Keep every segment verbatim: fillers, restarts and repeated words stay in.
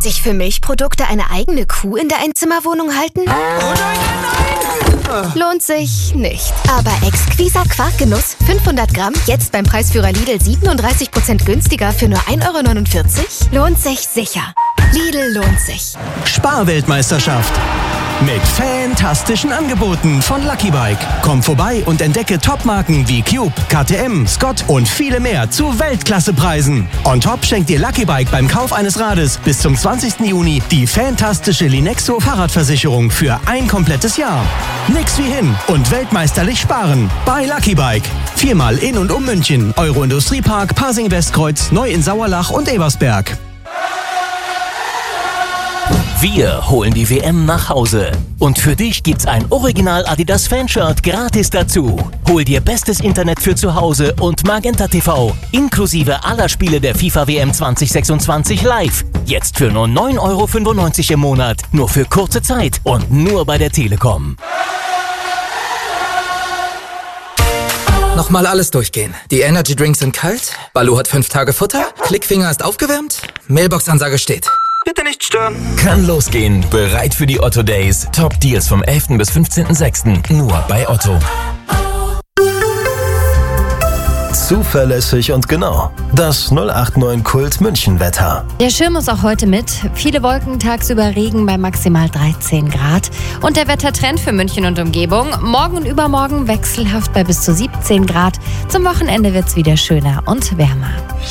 sich für Milchprodukte eine eigene Kuh in der Einzimmerwohnung halten? Oh nein, nein, nein! Lohnt sich nicht. Aber Exquisa Quarkgenuss fünfhundert Gramm, jetzt beim Preisführer Lidl siebenunddreißig Prozent günstiger für nur ein Euro neunundvierzig? Lohnt sich sicher. Lidl lohnt sich. Sparweltmeisterschaft. Mit fantastischen Angeboten von Lucky Bike. Komm vorbei und entdecke Topmarken wie Cube, K T M, Scott und viele mehr zu Weltklassepreisen. On top schenkt dir Lucky Bike beim Kauf eines Rades bis zum zwanzigsten Juni die fantastische Linexo Fahrradversicherung für ein komplettes Jahr. Nix wie hin und weltmeisterlich sparen bei Lucky Bike. Viermal in und um München, Euro-Industriepark, Pasing-Westkreuz, Neu in Sauerlach und Ebersberg. Wir holen die W M nach Hause. Und für dich gibt's ein Original Adidas Fanshirt gratis dazu. Hol dir bestes Internet für zu Hause und Magenta T V inklusive aller Spiele der FIFA W M zwanzig sechsundzwanzig live. Jetzt für nur neun Euro fünfundneunzig im Monat. Nur für kurze Zeit und nur bei der Telekom. Nochmal alles durchgehen. Die Energy Drinks sind kalt, Baloo hat fünf Tage Futter, Klickfinger ist aufgewärmt, Mailbox-Ansage steht. Bitte nicht stören. Kann losgehen. Bereit für die Otto Days. Top Deals vom elften bis fünfzehnten sechsten Nur bei Otto. Zuverlässig und genau. Das null acht neun Kult München Wetter. Der Schirm ist auch heute mit. Viele Wolken, tagsüber Regen bei maximal dreizehn Grad. Und der Wettertrend für München und Umgebung. Morgen und übermorgen wechselhaft bei bis zu siebzehn Grad. Zum Wochenende wird's wieder schöner und wärmer.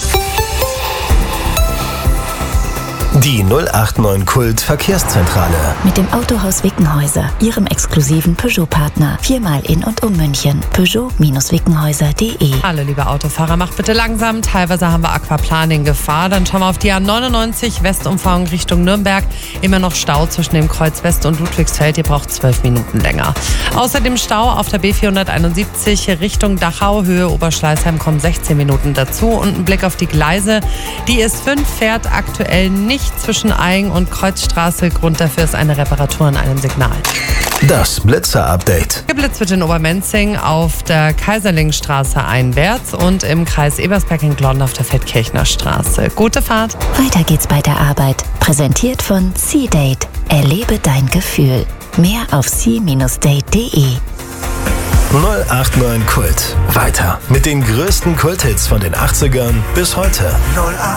Die null acht neun Kult Verkehrszentrale. Mit dem Autohaus Wickenhäuser, Ihrem exklusiven Peugeot-Partner. Viermal in und um München. Peugeot Wickenhäuser punkt de. Hallo liebe Autofahrer, macht bitte langsam. Teilweise haben wir Aquaplaning-Gefahr. Dann schauen wir auf die A neunundneunzig Westumfahrung Richtung Nürnberg. Immer noch Stau zwischen dem Kreuz West und Ludwigsfeld. Ihr braucht zwölf Minuten länger. Außerdem Stau auf der B vierhunderteinundsiebzig Richtung Dachau. Höhe Oberschleißheim kommen sechzehn Minuten dazu. Und ein Blick auf die Gleise. Die S fünf fährt aktuell nicht zwischen Aing und Kreuzstraße. Grund dafür ist eine Reparatur an einem Signal. Das Blitzer-Update. Geblitzt wird in Obermenzing auf der Kaiserlingstraße einwärts und im Kreis Ebersberg in Glonn auf der Feldkirchner Straße. Gute Fahrt. Weiter geht's bei der Arbeit. Präsentiert von C-Date. Erlebe dein Gefühl. Mehr auf c Bindestrich date punkt de. null acht neun Kult. Weiter mit den größten Kulthits von den achtzigern bis heute.